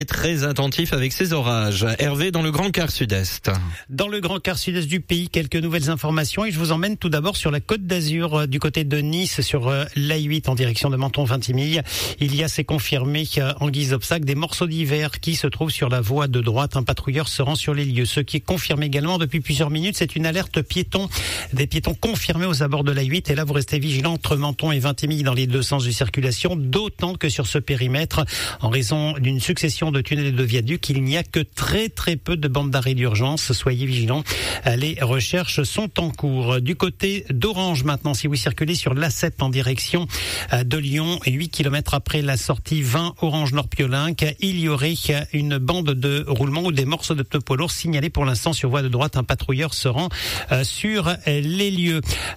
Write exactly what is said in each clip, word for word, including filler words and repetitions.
Très attentif avec ces orages. Hervé, dans le Grand Quart Sud-Est. Dans le Grand Quart Sud-Est du pays, quelques nouvelles informations et je vous emmène tout d'abord sur la Côte d'Azur, du côté de Nice, sur l'A huit en direction de Menton-Vintimille. Il y a, c'est confirmé, en guise d'obstacle, des morceaux d'hiver qui se trouvent sur la voie de droite. Un patrouilleur se rend sur les lieux. Ce qui est confirmé également depuis plusieurs minutes, c'est une alerte piéton. Des piétons confirmés aux abords de l'A huit et là, vous restez vigilant entre Menton et Vintimille dans les deux sens de circulation, d'autant que sur ce périmètre, en raison d'une succession de tunnels et de viaducs, il n'y a que très très peu de bandes d'arrêt d'urgence. Soyez vigilants, les recherches sont en cours. Du côté d'Orange maintenant, si vous circulez sur l'A sept en direction de Lyon, huit kilomètres après la sortie vingt Orange Nord-Piolinck, il y aurait une bande de roulement ou des morceaux de pneus poids lourds signalés pour l'instant sur voie de droite. Un patrouilleur se rend sur les lieux.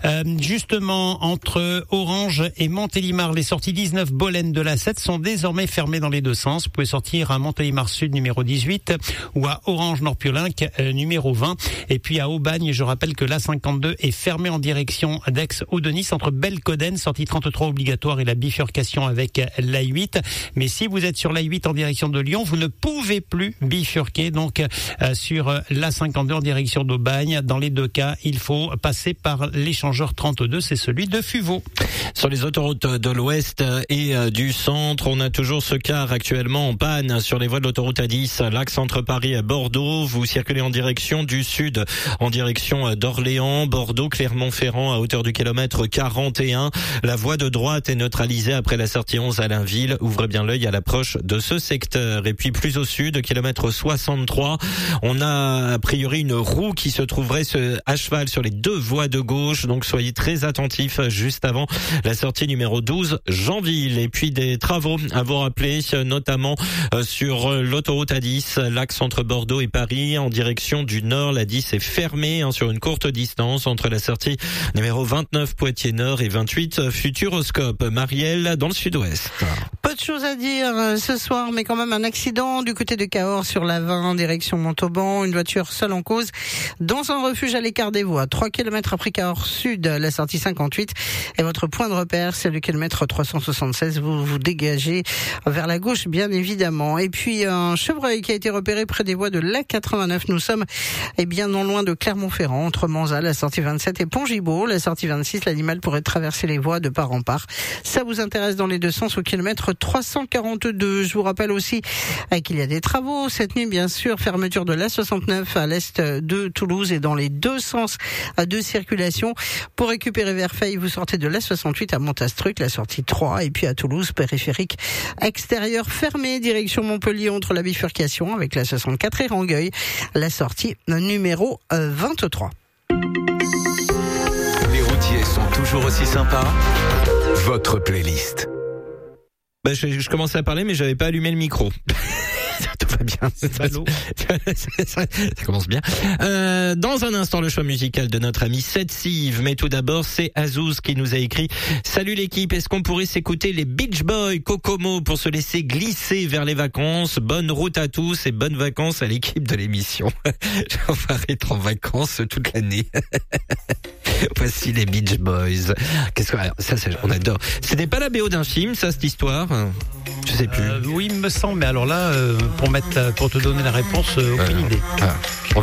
Justement, entre Orange et Montélimar, les sorties dix-neuf Bolène de l'A sept sont désormais fermées dans les deux sens. Vous pouvez sortir à Montélimar Sud numéro dix-huit ou à Orange Nord-Piolinck euh, numéro vingt. Et puis à Aubagne, je rappelle que l'A cinquante-deux est fermée en direction d'Aix ou de Nice entre Belcoden, sortie trente-trois obligatoire et la bifurcation avec l'A huit. Mais si vous êtes sur l'A huit en direction de Lyon, vous ne pouvez plus bifurquer donc euh, sur l'A cinquante-deux en direction d'Aubagne. Dans les deux cas, il faut passer par l'échangeur trente-deux, c'est celui de Fuveau. Sur les autoroutes de l'Ouest et du Centre, on a toujours ce car actuellement en panne sur les voies de l'autoroute A dix, l'axe entre Paris et Bordeaux. Vous circulez en direction du sud, en direction d'Orléans, Bordeaux, Clermont-Ferrand à hauteur du kilomètre quarante et un. La voie de droite est neutralisée après la sortie onze à Blainville. Ouvrez bien l'œil à l'approche de ce secteur. Et puis plus au sud, kilomètre soixante-trois, on a a priori une roue qui se trouverait à cheval sur les deux voies de gauche. Donc soyez très attentifs juste avant la sortie numéro douze, Jeanville. Et puis des travaux à vous rappeler, notamment sur l'autoroute A dix, l'axe entre Bordeaux et Paris, en direction du nord. La dix est fermée hein, sur une courte distance entre la sortie numéro vingt-neuf Poitiers Nord et vingt-huit Futuroscope. Marielle, dans le sud-ouest. Peu de choses à dire ce soir, mais quand même un accident du côté de Cahors sur la vingt, direction Montauban. Une voiture seule en cause dans un refuge à l'écart des voies. trois kilomètres après Cahors Sud, la sortie cinquante-huit. Et votre point de repère, c'est le kilomètre trois cent soixante-seize. Vous vous dégagez vers la gauche, bien évidemment. Et puis, un chevreuil qui a été repéré près des voies de l'A quatre-vingt-neuf. Nous sommes, eh bien, non loin de Clermont-Ferrand, entre Manzat, la sortie vingt-sept, et Pont-Gibaud, la sortie vingt-six. L'animal pourrait traverser les voies de part en part. Ça vous intéresse dans les deux sens au kilomètre trois cent quarante-deux. Je vous rappelle aussi qu'il y a des travaux cette nuit, bien sûr. Fermeture de l'A soixante-neuf à l'est de Toulouse et dans les deux sens de circulation. Pour récupérer Verfeil, vous sortez de l'A soixante-huit à Montastruc, la sortie trois, et puis à Toulouse, périphérique extérieur fermé, direction Montpellier entre la bifurcation avec la soixante-quatre et Rangueil, la sortie numéro vingt-trois. Les routiers sont toujours aussi sympas. Votre playlist. Bah, je, je commençais à parler, mais j'avais pas allumé le micro. Tout va bien. Ça, ça, ça, ça commence bien. Euh, dans un instant, le choix musical de notre ami Seth Sive. Mais tout d'abord, c'est Azouz qui nous a écrit: salut l'équipe, est-ce qu'on pourrait s'écouter les Beach Boys Kokomo pour se laisser glisser vers les vacances? Bonne route à tous et bonnes vacances à l'équipe de l'émission. On va être en vacances toute l'année. Voici les Beach Boys. Qu'est-ce que ça, c'est, on adore. C'était pas la B O d'un film, ça, cette histoire? Je sais plus. Euh, oui, il me semble. Mais alors là, euh, pour mettre, pour te donner la réponse, euh, aucune euh, idée. Ah.